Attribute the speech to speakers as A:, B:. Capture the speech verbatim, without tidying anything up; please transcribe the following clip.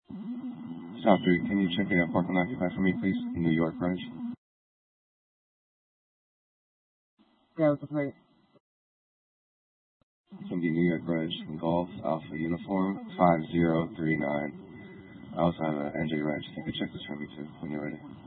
A: South three, can you check a parking lot occupied for me, please? New York Bridge.
B: Yeah, what's the plate?
A: It's going to be New York Bridge, Golf, Alpha Uniform, five zero three nine. I also have an N J Ranch. You can check this for me, too, when you're ready.